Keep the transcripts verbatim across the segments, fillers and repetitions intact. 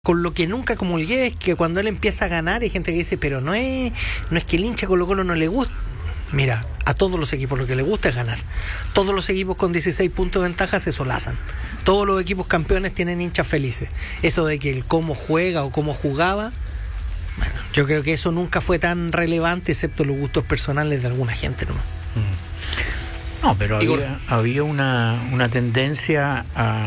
Con lo que nunca comulgué es que cuando él empieza a ganar hay gente que dice, pero no es, no es que el hincha Colo-Colo no le guste. Mira, a todos los equipos lo que le gusta es ganar. Todos los equipos con dieciséis puntos de ventaja se solazan. Todos los equipos campeones tienen hinchas felices. Eso de que el cómo juega o cómo jugaba, bueno, yo creo que eso nunca fue tan relevante, excepto los gustos personales de alguna gente nomás. No, pero había, había una, una tendencia a,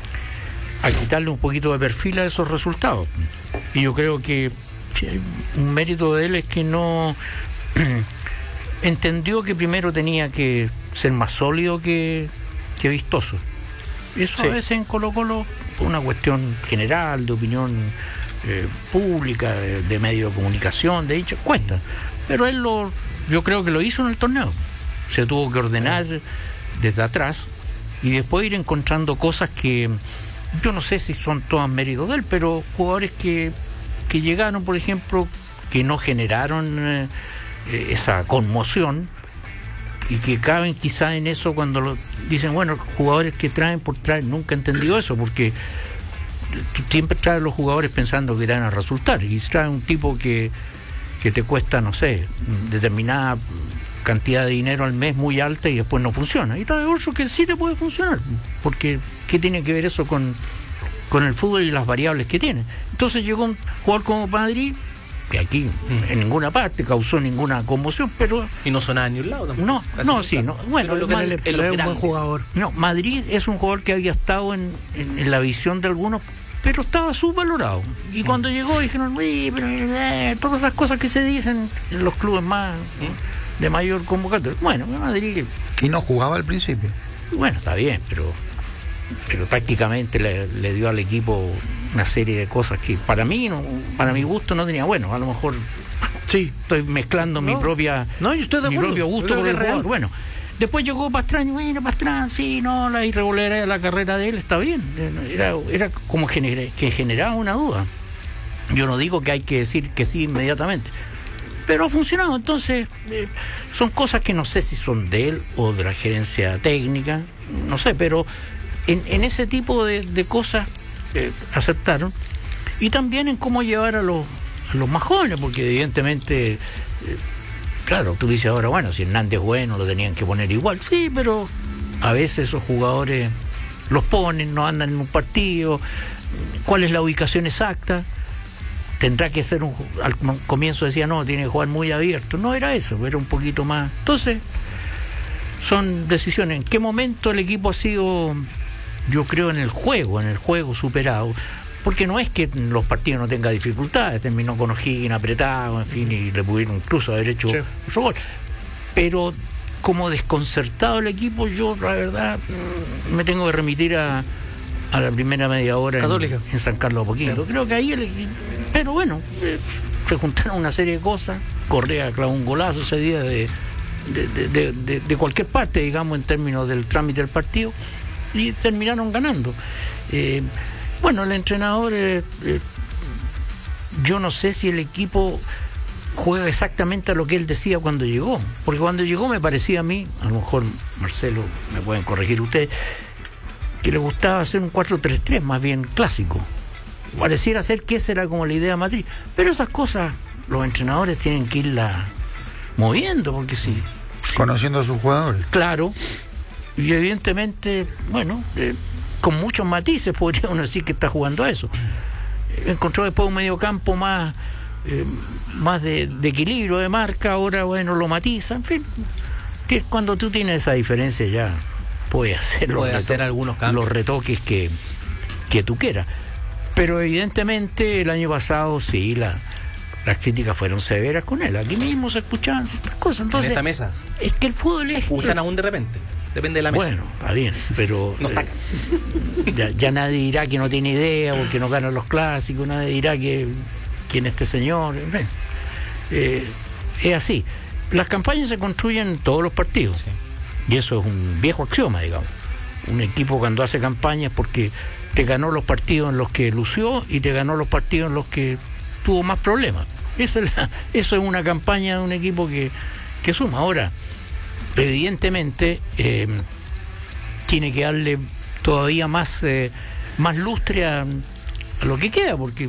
a quitarle un poquito de perfil a esos resultados. Y yo creo que un mérito de él es que no entendió que primero tenía que ser más sólido que, que vistoso. Eso sí. A veces en Colo-Colo, por una cuestión general, de opinión eh, pública, de, de medio de comunicación, de dicho, cuesta. Pero él lo, yo creo que lo hizo en el torneo. Se tuvo que ordenar desde atrás y después ir encontrando cosas que yo no sé si son todas méritos de él, pero jugadores que, que llegaron, por ejemplo, que no generaron eh, esa conmoción y que caben quizá en eso cuando lo dicen, bueno, jugadores que traen por traer, nunca he entendido eso, porque tú siempre traes los jugadores pensando que te van a resultar y traes un tipo que, que te cuesta, no sé, determinada cantidad de dinero al mes muy alta y después no funciona, y trae otro que sí te puede funcionar, porque ¿qué tiene que ver eso con, con el fútbol y las variables que tiene? Entonces llegó un jugador como Madrid, que aquí mm. en ninguna parte causó ninguna conmoción, pero y no sonaba ni un lado tampoco. No, no, sí, no, bueno, lo que Madrid, es un buen jugador. No, Madrid es un jugador que había estado en, en, en la visión de algunos, pero estaba subvalorado. Y mm. cuando llegó dijeron, uy, pero eh, todas esas cosas que se dicen en los clubes más mm. de mayor convocatoria. Bueno, Madrid... Y no jugaba al principio. Bueno, está bien, pero pero prácticamente le, le dio al equipo una serie de cosas que para mí, no, para mi gusto no tenía. Bueno, a lo mejor sí estoy mezclando no, mi propia no, yo estoy de mi acuerdo. propio gusto con el jugador. Bueno, después llegó Pastrana, bueno, Pastrana, sí, no, la irregularidad de la carrera de él está bien. Era, era como gener, que generaba una duda. Yo no digo que hay que decir que sí inmediatamente, pero ha funcionado. Entonces eh, son cosas que no sé si son de él o de la gerencia técnica, no sé, pero en, en ese tipo de, de cosas eh, aceptaron, y también en cómo llevar a los, a los más jóvenes, porque evidentemente eh, claro, tú dices ahora, bueno, si Hernández es bueno lo tenían que poner igual, sí, pero a veces esos jugadores los ponen, no andan en un partido, ¿cuál es la ubicación exacta? Tendrá que ser un... Al comienzo decía, no, tiene que jugar muy abierto. No era eso, era un poquito más... Entonces, son decisiones. ¿En qué momento el equipo ha sido, yo creo, en el juego, en el juego superado? Porque no es que en los partidos no tenga dificultades. Terminó con O'Higgins apretado, en fin, y le pudieron incluso haber hecho sí. otro gol. Pero como desconcertado el equipo, yo, la verdad, me tengo que remitir a... a la primera media hora en, en San Carlos Apoquindo. Claro. Creo que ahí el, pero bueno, eh, se juntaron una serie de cosas. Correa clavó un golazo ese día de, de, de, de, de, de cualquier parte, digamos, en términos del trámite del partido, y terminaron ganando. Eh, bueno, el entrenador, eh, eh, yo no sé si el equipo juega exactamente a lo que él decía cuando llegó, porque cuando llegó me parecía a mí, a lo mejor Marcelo, me pueden corregir ustedes, que le gustaba hacer un cuatro tres tres más bien clásico. Pareciera ser que esa era como la idea de Madrid. Pero esas cosas los entrenadores tienen que irla moviendo, porque sí. sí Conociendo a sus jugadores. Claro. Y evidentemente, bueno, eh, con muchos matices podría uno decir que está jugando a eso. Encontró después un mediocampo más, eh, más de, de equilibrio, de marca, ahora bueno, lo matiza, en fin. Que cuando tú tienes esa diferencia ya puede hacer, los, puede reto- hacer algunos cambios, los retoques que, que tú quieras. Pero evidentemente el año pasado sí, la, las críticas fueron severas con él. Aquí mismo se escuchaban ciertas cosas. Entonces, en esta mesa es que el fútbol se es... escuchan aún de repente, depende de la mesa. Bueno, está bien, pero no está. Eh, ya, ya nadie dirá que no tiene idea porque no ganan los clásicos, nadie dirá que quién es este señor. En fin, eh, es así. Las campañas se construyen en todos los partidos. Sí. Y eso es un viejo axioma, digamos. Un equipo cuando hace campaña es porque te ganó los partidos en los que lució y te ganó los partidos en los que tuvo más problemas. Eso es, la, eso es una campaña de un equipo que, que suma. Ahora, evidentemente, eh, tiene que darle todavía más, eh, más lustre a, a lo que queda, porque